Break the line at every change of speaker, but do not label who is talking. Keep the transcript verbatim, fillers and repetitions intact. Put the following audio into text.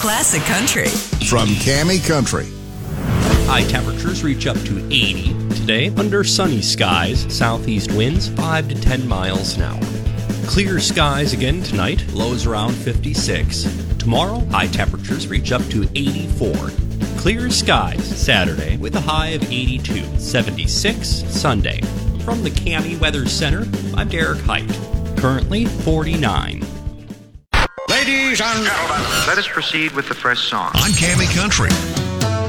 Classic Country.
From Cami Country.
High temperatures reach up to eighty today under sunny skies. Southeast winds five to ten miles an hour. Clear skies again tonight. Lows around fifty-six. Tomorrow, high temperatures reach up to eighty-four. Clear skies Saturday with a high of eighty-two. seventy-six Sunday. From the Cami Weather Center, I'm Derek Height. Currently forty-nine.
Ladies and gentlemen, let us proceed with the first song.
On Cami Country.